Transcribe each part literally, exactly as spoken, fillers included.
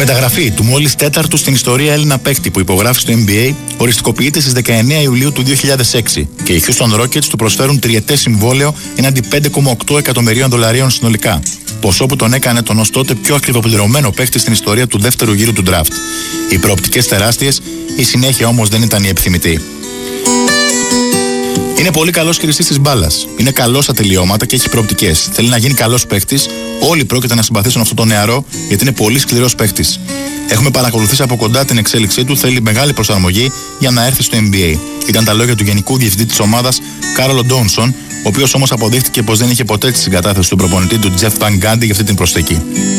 μεταγραφή του μόλις τέταρτου στην ιστορία Έλληνα παίκτη που υπογράφει στο N B A οριστικοποιείται στις δεκαεννέα Ιουλίου του δύο χιλιάδες έξι και οι Houston Rockets του προσφέρουν τριετές συμβόλαιο έναντι πέντε κόμμα οκτώ εκατομμυρίων δολαρίων συνολικά. Ποσό που τον έκανε τον ως τότε πιο ακριβοπληρωμένο παίκτη στην ιστορία του δεύτερου γύρου του draft. Οι προοπτικές τεράστιες, η συνέχεια όμως δεν ήταν η επιθυμητή. Είναι πολύ καλός χειριστής της μπάλας. Είναι καλός στα τελειώματα και έχει προοπτικές. Θέλει να γίνει καλός παίκτης. Όλοι πρόκειται να συμπαθήσουν αυτό το νεαρό γιατί είναι πολύ σκληρός παίκτης. Έχουμε παρακολουθήσει από κοντά την εξέλιξή του. Θέλει μεγάλη προσαρμογή για να έρθει στο N B A. Ήταν τα λόγια του γενικού διευθυντή της ομάδας, Κάρολο Ντόουνσον, ο οποίος όμως αποδείχτηκε πως δεν είχε ποτέ τη συγκατάθεση του προπονητή του Τζεφ Βαν Γκάντι για αυτή την προσθήκη.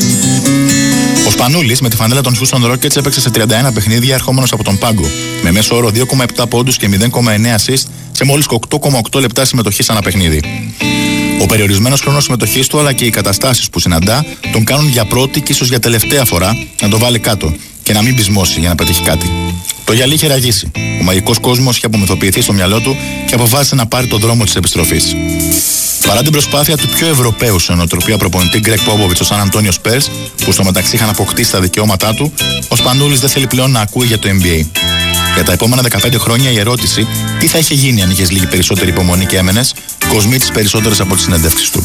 Ο Σπανούλης με τη φανέλα των Houston Rockets έπαιξε σε τριάντα ένα παιχνίδια ερχόμενος από τον πάγκο, με μέσο όρο δύο κόμμα επτά πόντους και μηδέν κόμμα εννέα assist σε μόλις οκτώ κόμμα οκτώ λεπτά συμμετοχής ανά παιχνίδι. Ο περιορισμένος χρόνος συμμετοχής του αλλά και οι καταστάσεις που συναντά τον κάνουν για πρώτη και ίσως για τελευταία φορά να το βάλει κάτω και να μην πεισμώσει για να πετύχει κάτι. Το γυαλί είχε ραγίσει. Ο μαγικός κόσμος είχε απομυθοποιηθεί στο μυαλό του και αποφάσισε να πάρει το δρόμο της επιστροφής. Παρά την προσπάθεια του πιο Ευρωπαίου σε νοοτροπία προπονητή Γκρέγκ Πόποβιτς στο Σαν Αντώνιο Σπέρς, που στο μεταξύ είχαν αποκτήσει τα δικαιώματά του, ο Σπανούλης δεν θέλει πλέον να ακούει για το N B A. Για τα επόμενα δεκαπέντε χρόνια η ερώτηση τι θα είχε γίνει αν είχες λίγη περισσότερη υπομονή και έμενες, κοσμεί τις περισσότερες από τις συνεντεύξεις του.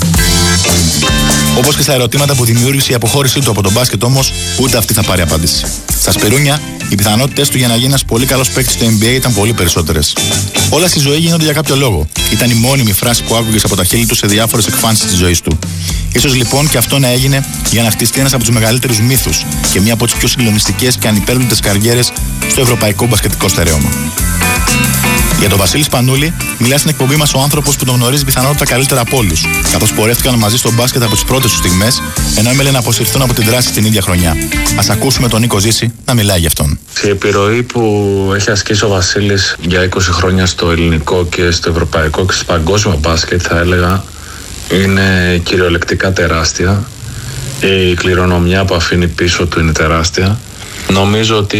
Όπως και στα ερωτήματα που δημιούργησε η αποχώρησή του από τον μπάσκετ όμως, ούτε αυτή θα πάρει απάντηση. Στα Σπιρούνια, οι πιθανότητες του για να γίνει ένας πολύ καλός παίκτης στο N B A ήταν πολύ περισσότερες. Όλα στη ζωή γίνονται για κάποιο λόγο. Ήταν η μόνιμη φράση που άκουγες από τα χείλη του σε διάφορες εκφάνσεις της ζωής του. Ίσως λοιπόν και αυτό να έγινε για να χτιστεί ένας από τους μεγαλύτερους μύθους και μία από τις πιο συγκλονιστικές και ανυπέρβλητες καριέρες στο ευρωπαϊκό μπασκετικό στερέωμα. Για τον Βασίλη Σπανούλη, μιλάει στην εκπομπή μας ο άνθρωπος που τον γνωρίζει πιθανότατα καλύτερα από όλους, καθώς πορεύτηκαν μαζί στο μπάσκετ από τις πρώτες τους στιγμές, ενώ έμελε να αποσυρθούν από την δράση την ίδια χρονιά. Ας ακούσουμε τον Νίκο Ζήση να μιλάει για αυτόν. Η επιρροή που έχει ασκήσει ο Βασίλης για είκοσι χρόνια στο ελληνικό και στο ευρωπαϊκό και στο παγκόσμιο μπάσκετ, θα έλεγα, είναι κυριολεκτικά τεράστια. Η κληρονομιά που αφήνει πίσω του είναι τεράστια. Νομίζω ότι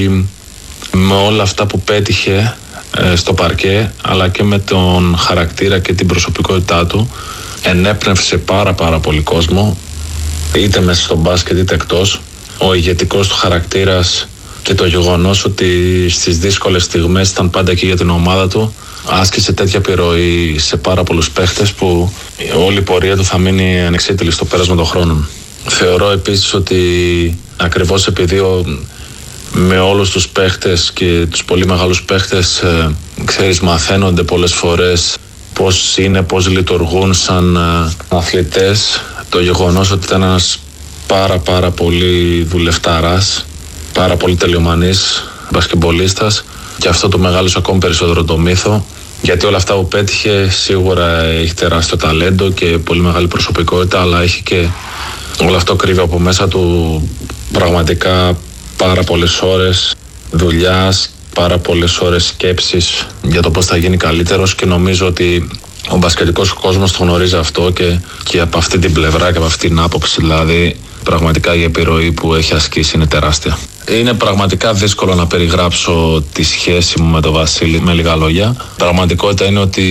με όλα αυτά που πέτυχε στο παρκέ, αλλά και με τον χαρακτήρα και την προσωπικότητά του, ενέπνευσε πάρα πάρα πολύ κόσμο, είτε μέσα στο μπάσκετ είτε εκτός. Ο ηγετικός του χαρακτήρας και το γεγονός ότι στις δύσκολες στιγμές ήταν πάντα εκεί για την ομάδα του, άσκησε τέτοια επιρροή σε πάρα πολλούς παίχτες που όλη η πορεία του θα μείνει ανεξίτηλη στο πέρασμα των χρόνων. Θεωρώ επίσης ότι ακριβώς επειδή ο με όλους τους παίχτες και τους πολύ μεγάλους παίχτες ε, ξέρεις, μαθαίνονται πολλές φορές πώς είναι, πώς λειτουργούν σαν ε, αθλητές. Το γεγονός ότι ήταν ένας πάρα πάρα πολύ δουλευτάρας, πάρα πολύ τελειομανής μπασκετμπολίστας, και αυτό το μεγάλωσε ακόμη περισσότερο το μύθο, γιατί όλα αυτά που πέτυχε σίγουρα έχει τεράστιο ταλέντο και πολύ μεγάλη προσωπικότητα, αλλά έχει και όλο αυτό κρύβει από μέσα του πραγματικά πάρα πολλές ώρες δουλειάς, πάρα πολλές ώρες σκέψης για το πώς θα γίνει καλύτερος, και νομίζω ότι ο μπασκετικός κόσμος το γνωρίζει αυτό και, και από αυτή την πλευρά και από αυτή την άποψη, δηλαδή πραγματικά η επιρροή που έχει ασκήσει είναι τεράστια. Είναι πραγματικά δύσκολο να περιγράψω τη σχέση μου με τον Βασίλη με λίγα λόγια. Πραγματικότητα είναι ότι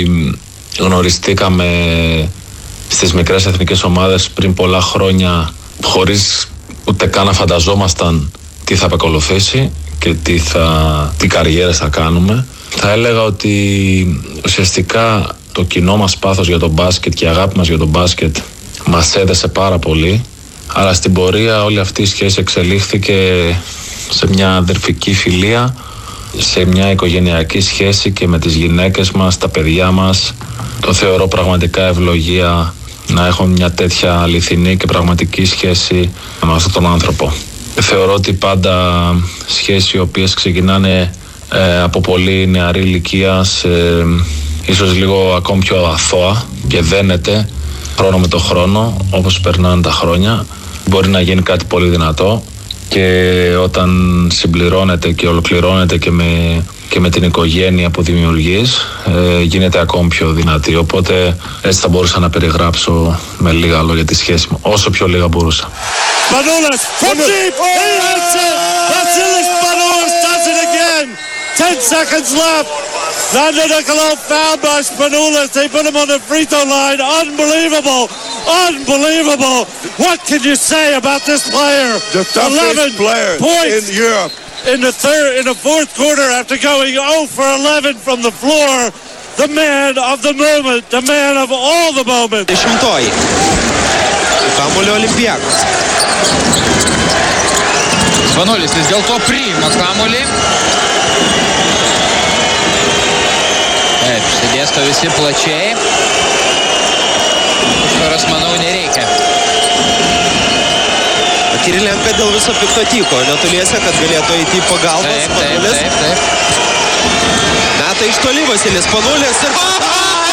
γνωριστήκαμε στις μικρές εθνικές ομάδες πριν πολλά χρόνια, χωρίς ούτε καν να φανταζόμασταν τι θα ακολουθήσει και τι, θα, τι καριέρες θα κάνουμε. Θα έλεγα ότι ουσιαστικά το κοινό μας πάθος για τον μπάσκετ και η αγάπη μας για τον μπάσκετ μας έδεσε πάρα πολύ, αλλά στην πορεία όλη αυτή η σχέση εξελίχθηκε σε μια αδερφική φιλία, σε μια οικογενειακή σχέση και με τις γυναίκες μας, τα παιδιά μας. Το θεωρώ πραγματικά ευλογία να έχω μια τέτοια αληθινή και πραγματική σχέση με αυτόν τον άνθρωπο. Θεωρώ ότι πάντα σχέσεις οι οποίες ξεκινάνε ε, από πολύ νεαρή ηλικία, σε, ίσως λίγο ακόμη πιο αθώα, και δένεται χρόνο με το χρόνο, όπως περνάνε τα χρόνια, μπορεί να γίνει κάτι πολύ δυνατό, και όταν συμπληρώνεται και ολοκληρώνεται και με, και με την οικογένεια που δημιουργείς, ε, γίνεται ακόμη πιο δυνατή. Οπότε έτσι θα μπορούσα να περιγράψω με λίγα λόγια τη σχέση μου, όσο πιο λίγα μπορούσα. Spanoulis from deep, he hits it! Vasilis Spanoulis does it again! Ten seconds left! Nando Nicolau fouled by Spanoulis, they put him on the free throw line, unbelievable! Unbelievable. What can you say about this player? The toughest player points in Europe. In the third, in the fourth quarter, after going zero for eleven from the floor, the man of the moment, the man of all the moments. Dešimtoji. Kamuolio Olimpiakos. Spanulis vis dėlto priima kamuolį. Taip, išsidėsto visi plačiai. Užtvaros, manau, nereikia. Kirilenka dėl viso pikto tyko netoliese, kad galėtų eiti į pagalbą. Taip, taip, taip, taip. Meta iš toli Vasilis Spanulis ir...